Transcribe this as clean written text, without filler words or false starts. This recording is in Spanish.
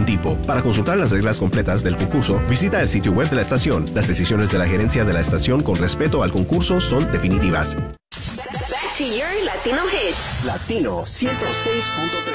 tipo. Para consultar las reglas completas del concurso, visita el sitio web de la estación. Las decisiones de la gerencia de la estación con respecto al concurso son definitivas. Back to your Latino hits. Latino 106.3.